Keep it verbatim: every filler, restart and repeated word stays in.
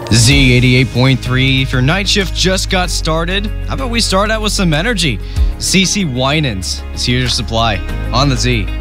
Z eighty-eight point three. If your night shift just got started, how about we start out with some energy? C C Winans is here to supply on the Z.